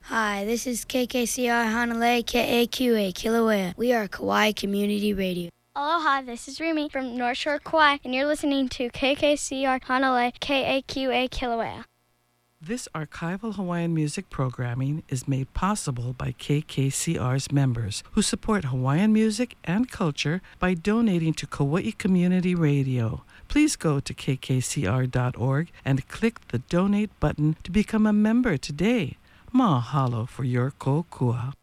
Hi, this is KKCR Hanalei KAQA Kilauea. We are Kauai Community Radio. Aloha, this is Remy from North Shore Kauai, and you're listening to KKCR Hanalei KAQA Kilauea. This archival Hawaiian music programming is made possible by KKCR's members who support Hawaiian music and culture by donating to Kauai Community Radio. Please go to kkcr.org and click the donate button to become a member today. Mahalo for your kokua.